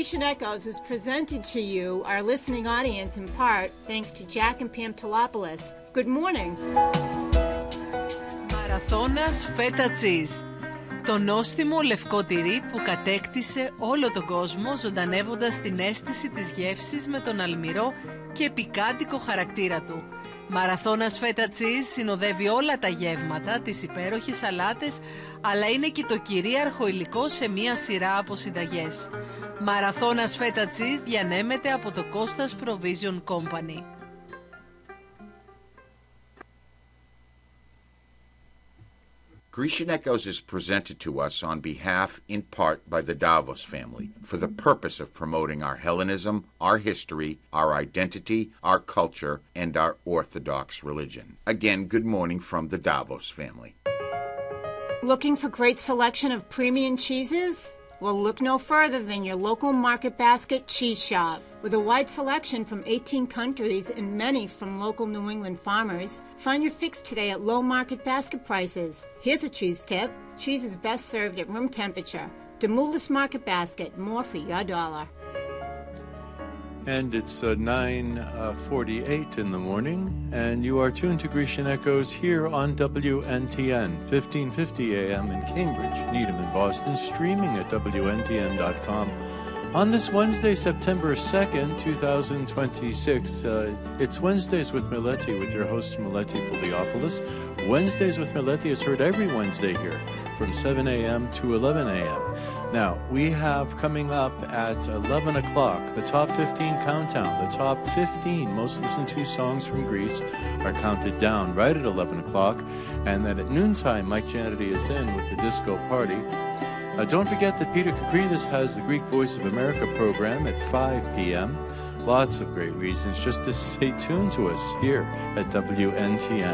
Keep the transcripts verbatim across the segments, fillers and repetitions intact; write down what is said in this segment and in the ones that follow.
Grecian Echoes is presented to you, our listening audience, in part thanks to Jack and Pam Tolopoulos. Good morning. Μαραθώνας φέτα τσίζ. Το νόστιμο λευκό τυρί που κατέκτησε όλο τον κόσμο, ζωντανεύοντας την αίσθηση της γεύσης με τον αλμυρό και πικάντικο χαρακτήρα του. Μαραθώνας φέτα τσίζ συνοδεύει όλα τα γεύματα, τις υπέροχες σαλάτες, αλλά είναι και το κυρίαρχο υλικό σε μία σειρά από συνταγές. Μαραθώνας φέτα τσίζ διανέμεται από το Costas Provision Company. Grecian Echoes is presented to us on behalf, in part, by the Davos family for the purpose of promoting our Hellenism, our history, our identity, our culture, and our Orthodox religion. Again, good morning from the Davos family. Looking for great selection of premium cheeses? Well, look no further than your local Market Basket cheese shop. With a wide selection from eighteen countries and many from local New England farmers, find your fix today at low Market Basket prices. Here's a cheese tip. Cheese is best served at room temperature. Demoulas Market Basket, more for your dollar. And it's uh, nine forty-eight in the morning, and you are tuned to Grecian Echoes here on W N T N, fifteen fifty A M in Cambridge, Needham in Boston, streaming at W N T N dot com. On this Wednesday, September second, twenty twenty-six, uh, it's Wednesdays with Mileti with your host, Mileti Filiopoulos. Wednesdays with Mileti is heard every Wednesday here from seven A M to eleven A M Now, we have coming up at eleven o'clock, the top fifteen countdown. The top fifteen most listened to songs from Greece are counted down right at eleven o'clock. And then at noontime, Mike Janity is in with the disco party. Uh, don't forget that Peter Kakridis has the Greek Voice of America program at five P M Lots of great reasons just to stay tuned to us here at W N T N.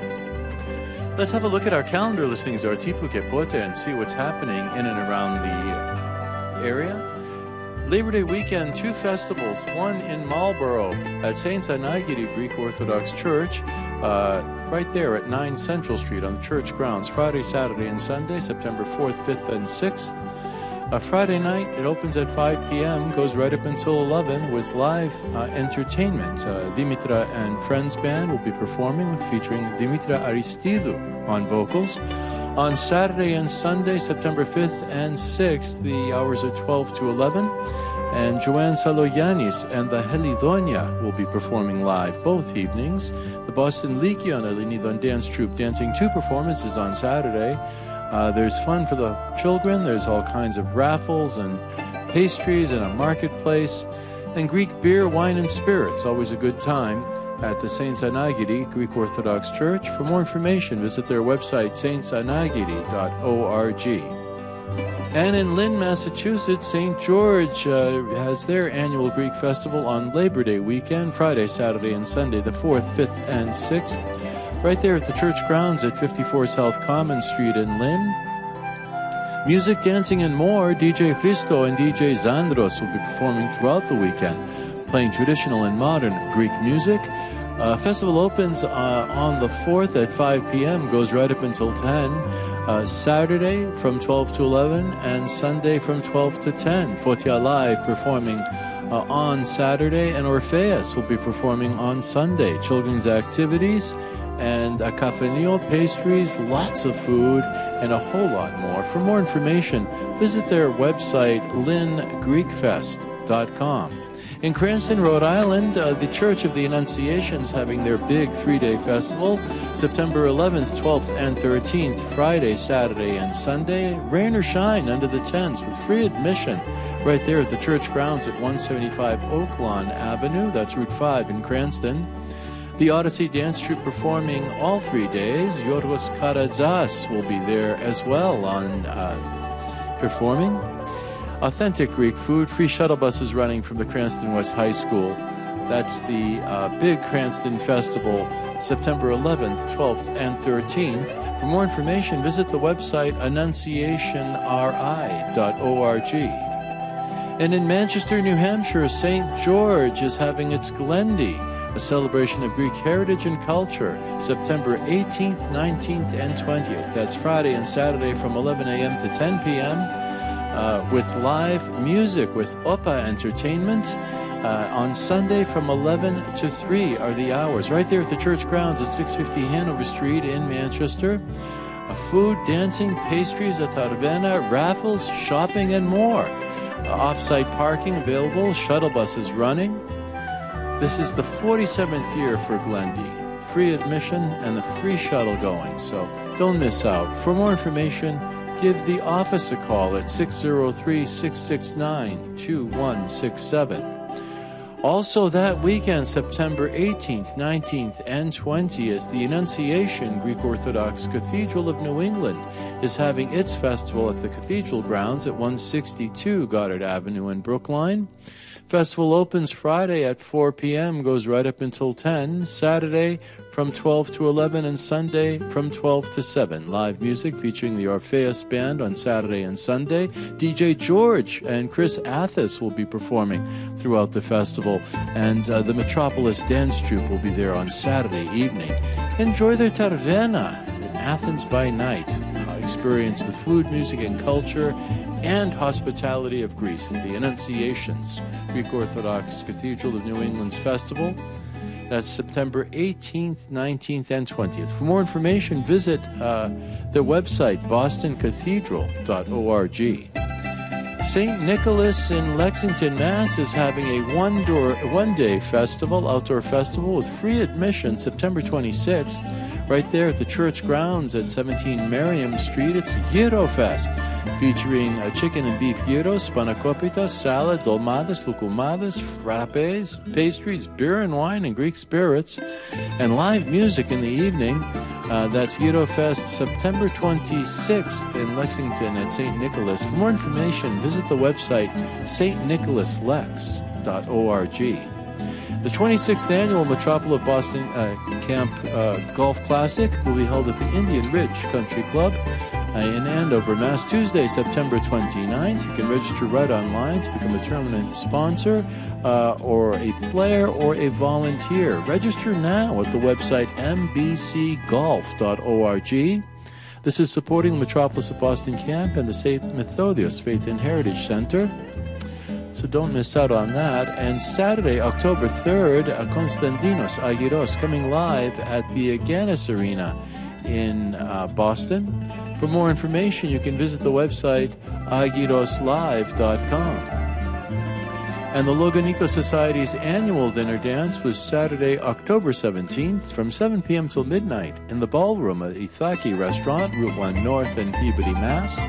Let's have a look at our calendar listings, Artipu Kepote, and see what's happening in and around the area. Labor Day weekend, two festivals, one in Marlborough at Saint Anagiri Greek Orthodox Church, uh, right there at nine Central Street on the church grounds, Friday, Saturday, and Sunday, September fourth, fifth, and sixth. Uh, Friday night, it opens at five P M, goes right up until eleven with live uh, entertainment. Uh, Dimitra and Friends Band will be performing, featuring Dimitra Aristidou on vocals. On Saturday and Sunday, September fifth and sixth, the hours are twelve to eleven. And Joanne Saloyanis and the Helidonia will be performing live both evenings. The Boston Legion Elinidon Dance Troupe dancing two performances on Saturday. Uh, there's fun for the children. There's all kinds of raffles and pastries and a marketplace. And Greek beer, wine, and spirits. Always a good time at the Saint Anagiri Greek Orthodox Church. For more information, visit their website, saints anagiri dot org. And in Lynn, Massachusetts, Saint George uh, has their annual Greek festival on Labor Day weekend, Friday, Saturday, and Sunday, the fourth, fifth, and sixth. Right there at the church grounds at fifty-four South Common Street in Lynn. Music, dancing, and more. D J Christo and D J Zandros will be performing throughout the weekend, playing traditional and modern Greek music. Uh, festival opens uh, on the fourth at five P M, goes right up until ten. Uh, Saturday from twelve to eleven, and Sunday from twelve to ten. Fotia Live performing uh, on Saturday, and Orpheus will be performing on Sunday. Children's activities and a cafenio, pastries, lots of food, and a whole lot more. For more information, visit their website, lynn greek fest dot com. In Cranston, Rhode Island, uh, the Church of the Annunciation is having their big three-day festival, September eleventh, twelfth, and thirteenth, Friday, Saturday, and Sunday. Rain or shine under the tents with free admission right there at the church grounds at one seventy-five Oaklawn Avenue. That's Route five in Cranston. The Odyssey Dance Troupe performing all three days. Yorgos Karadzas will be there as well on uh, performing. Authentic Greek food, free shuttle buses running from the Cranston West High School. That's the uh, big Cranston Festival, September eleventh, twelfth, and thirteenth. For more information, visit the website annunciation r i dot org. And in Manchester, New Hampshire, Saint George is having its Glendy, a celebration of Greek heritage and culture, September eighteenth, nineteenth, and twentieth. That's Friday and Saturday from eleven A M to ten P M uh, with live music with Opa Entertainment. Uh, on Sunday from eleven to three are the hours, right there at the church grounds at six fifty Hanover Street in Manchester. Uh, food, dancing, pastries, a taverna, raffles, shopping, and more. Uh, off-site parking available, shuttle buses running. This is the forty-seventh year for Glendy. Free admission and the free shuttle going, so don't miss out. For more information, give the office a call at six oh three, six six nine, two one six seven. Also that weekend, September eighteenth, nineteenth, and twentieth, the Annunciation Greek Orthodox Cathedral of New England is having its festival at the Cathedral grounds at one sixty-two Goddard Avenue in Brookline. Festival opens Friday at four p.m., goes right up until ten, Saturday from twelve to eleven, and Sunday from twelve to seven. Live music featuring the Orpheus Band on Saturday and Sunday. D J George and Chris Athis will be performing throughout the festival, and uh, the Metropolis Dance Troupe will be there on Saturday evening. Enjoy their taverna in Athens by night. Uh, experience the food, music, and culture and hospitality of Greece at the Annunciations Greek Orthodox Cathedral of New England's festival. That's September eighteenth, nineteenth, and twentieth. For more information, visit uh, their website, boston cathedral dot org. Saint Nicholas in Lexington, Mass. is having a one-door, one-day festival, outdoor festival with free admission September twenty-sixth, right there at the church grounds at seventeen Merriam Street. It's Gyro Fest, featuring a chicken and beef gyros, spanakopita, salad, dolmades, lukumadas, frappes, pastries, beer and wine, and Greek spirits, and live music in the evening. Uh, that's Gyro Fest, September twenty-sixth in Lexington at Saint Nicholas. For more information, visit the website s t nicholas lex dot org. The twenty-sixth annual Metropolis Boston uh, Camp uh, Golf Classic will be held at the Indian Ridge Country Club uh, in Andover, Mass. Tuesday, September twenty-ninth. You can register right online to become a permanent sponsor uh, or a player or a volunteer. Register now at the website m b c golf dot org. This is supporting the Metropolis of Boston Camp and the Saint Methodius Faith and Heritage Center. So don't miss out on that. And Saturday, October third, uh, Konstantinos Agiros coming live at the Agganis Arena in uh, Boston. For more information, you can visit the website agiros live dot com. And the Loganiko Society's annual dinner dance was Saturday, October seventeenth from seven p.m. till midnight in the ballroom at Ithaki Restaurant, Route one North in Peabody, Mass.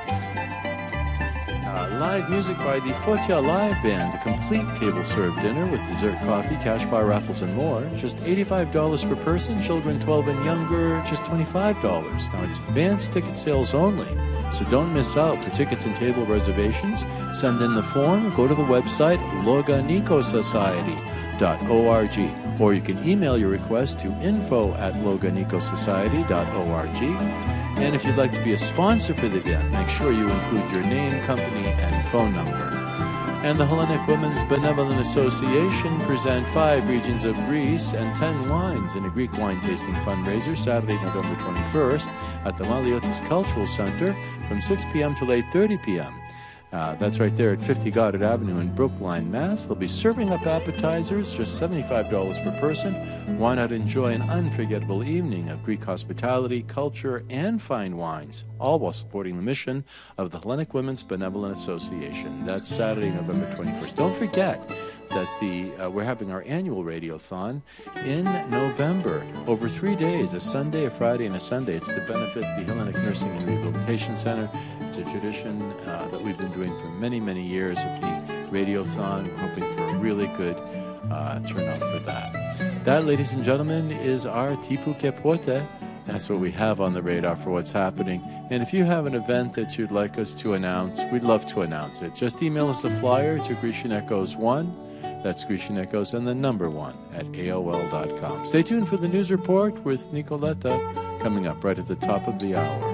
Uh, live music by the Fotia Live Band, a complete table-served dinner with dessert, coffee, cash bar raffles, and more. Just eighty-five dollars per person, children twelve and younger, just twenty-five dollars. Now, it's advanced ticket sales only, so don't miss out. For tickets and table reservations, send in the form, go to the website loganiko society dot org, or you can email your request to info at loganiko society dot org. And if you'd like to be a sponsor for the event, make sure you include your name, company, and phone number. And the Hellenic Women's Benevolent Association present five regions of Greece and ten wines in a Greek wine tasting fundraiser Saturday, November twenty-first at the Maliotis Cultural Center from six p.m. till eight thirty p.m. Uh, that's right there at fifty Goddard Avenue in Brookline, Mass. They'll be serving up appetizers, just seventy-five dollars per person. Why not enjoy an unforgettable evening of Greek hospitality, culture, and fine wines, all while supporting the mission of the Hellenic Women's Benevolent Association. That's Saturday, November twenty-first. Don't forget that the uh, we're having our annual Radiothon in November, over three days, a Sunday, a Friday, and a Sunday. It's to benefit the Hellenic Nursing and Rehabilitation Center. It's a tradition uh, that we've been doing for many, many years with the Radiothon. We're hoping for a really good uh, turnout for that. That, ladies and gentlemen, is our Tipu Kepote. That's what we have on the radar for what's happening. And if you have an event that you'd like us to announce, we'd love to announce it. Just email us a flyer to Grecian Echoes one. That's Grecian Echoes and the number one at A O L dot com. Stay tuned for the news report with Nicoletta coming up right at the top of the hour.